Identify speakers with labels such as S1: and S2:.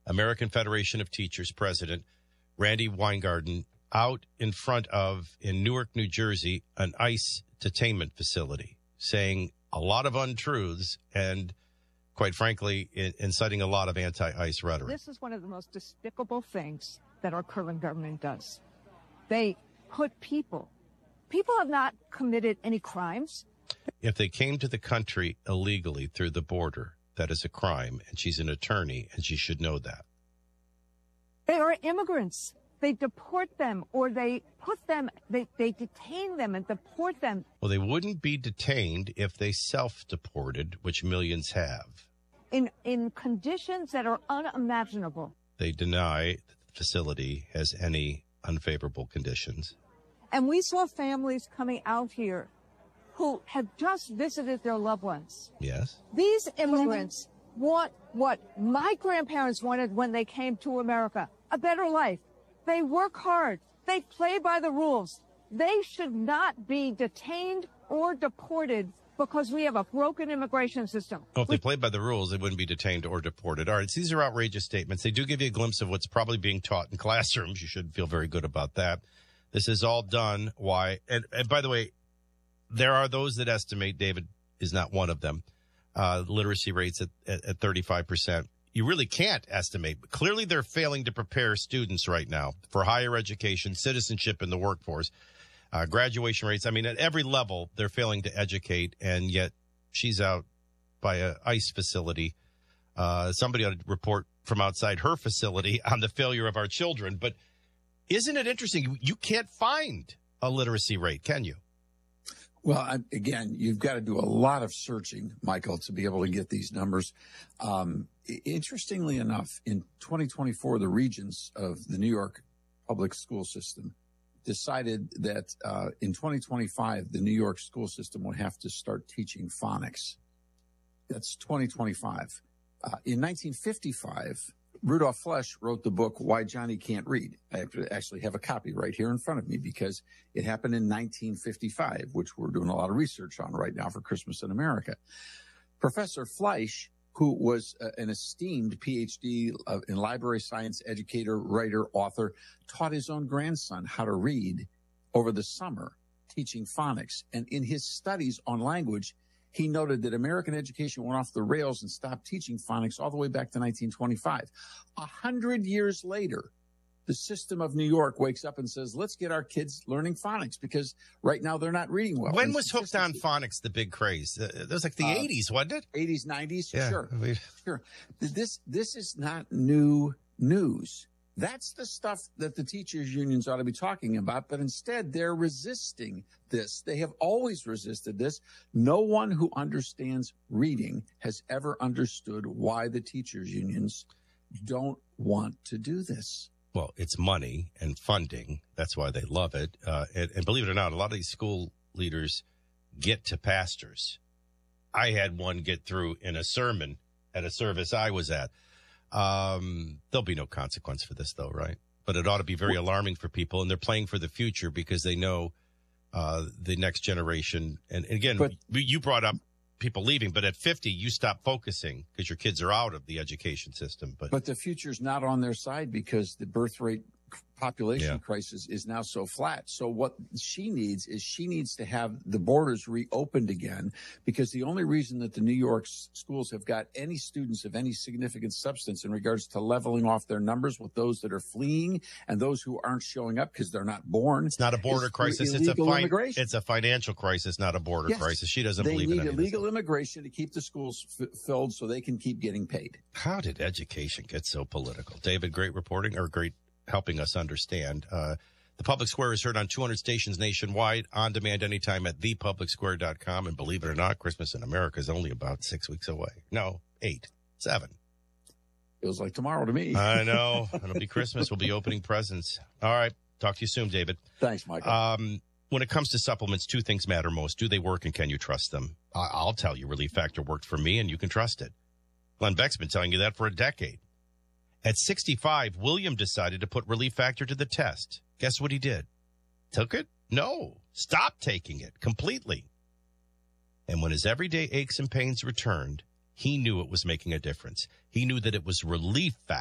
S1: American Federation of Teachers president Randi Weingarten out in front of, in Newark, New Jersey, an ICE detainment facility, saying a lot of untruths and, quite frankly, inciting a lot of anti-ICE rhetoric.
S2: This is one of the most despicable things that our current government does. They put people have not committed any crimes.
S1: If they came to the country illegally through the border, that is a crime, and she's an attorney, and she should know that.
S2: They are immigrants. They deport them, or they detain them and deport them.
S1: Well, they wouldn't be detained if they self-deported, which millions have.
S2: In conditions that are unimaginable.
S1: They deny that the facility has any unfavorable conditions.
S2: And we saw families coming out here who have just visited their loved ones.
S1: Yes.
S2: These immigrants want what my grandparents wanted when they came to America, a better life. They work hard. They play by the rules. They should not be detained or deported because we have a broken immigration system.
S1: Well, if they played by the rules, they wouldn't be detained or deported. All right, these are outrageous statements. They do give you a glimpse of what's probably being taught in classrooms. You should feel very good about that. This is all done. Why? And by the way, there are those that estimate, David is not one of them, literacy rates at 35%. You really can't estimate. But clearly, they're failing to prepare students right now for higher education, citizenship in the workforce, graduation rates. I mean, at every level, they're failing to educate, and yet she's out by a ICE facility. Somebody ought to report from outside her facility on the failure of our children. But isn't it interesting? You can't find a literacy rate, can you?
S3: Well, again, you've got to do a lot of searching, Michael, to be able to get these numbers. Interestingly enough, in 2024, the regents of the New York public school system decided that in 2025, the New York school system would have to start teaching phonics. That's 2025. In 1955, Rudolf Flesch wrote the book, Why Johnny Can't Read. I actually have a copy right here in front of me because it happened in 1955, which we're doing a lot of research on right now for Christmas in America. Professor Fleisch, who was an esteemed PhD in library science, educator, writer, author, taught his own grandson how to read over the summer, teaching phonics. And in his studies on language, he noted that American education went off the rails and stopped teaching phonics all the way back to 1925. 100 years later, the system of New York wakes up and says, let's get our kids learning phonics because right now they're not reading well.
S1: When was Hooked on Phonics the big craze? That was like the 80s, wasn't it?
S3: 80s, 90s?
S1: Yeah,
S3: Sure. Sure. This is not new news. That's the stuff that the teachers unions ought to be talking about, but instead they're resisting this. They have always resisted this. No one who understands reading has ever understood why the teachers unions don't want to do this.
S1: Well, it's money and funding. That's why they love it. And believe it or not, a lot of these school leaders get to pastors. I had one get through in a sermon at a service I was at. There'll be no consequence for this, though, right? But it ought to be very alarming for people, and they're playing for the future because they know the next generation. And again, you brought up people leaving, but at 50, you stop focusing because your kids are out of the education system. But
S3: the future's not on their side because the birth rate population crisis is now so flat. So what she needs to have the borders reopened again, because the only reason that the New York schools have got any students of any significant substance in regards to leveling off their numbers with those that are fleeing and those who aren't showing up because they're not born.
S1: It's not a border crisis. It's a financial crisis, not a border crisis. She doesn't believe in any of this.
S3: They need illegal immigration to keep the schools filled so they can keep getting paid.
S1: How did education get so political? David, great reporting, or great helping us understand. The Public Square is heard on 200 stations nationwide, on demand anytime at thepublicsquare.com. And believe it or not, Christmas in America is only about 6 weeks away. No, 8, 7.
S3: Feels like tomorrow to me.
S1: I know. It'll be Christmas. We'll be opening presents. All right. Talk to you soon, David.
S3: Thanks, Michael.
S1: When it comes to supplements, two things matter most. Do they work and can you trust them? I'll tell you, Relief Factor worked for me and you can trust it. Glenn Beck's been telling you that for a decade. At 65, William decided to put Relief Factor to the test. Guess what he did? Took it? No. Stopped taking it completely. And when his everyday aches and pains returned, he knew it was making a difference. He knew that it was Relief Factor